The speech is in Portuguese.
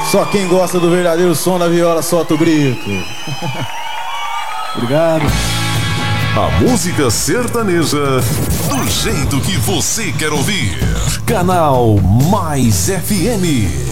Só quem gosta do verdadeiro som da viola solta o grito. Obrigado. A música sertaneja do jeito que você quer ouvir. Canal Mais FM.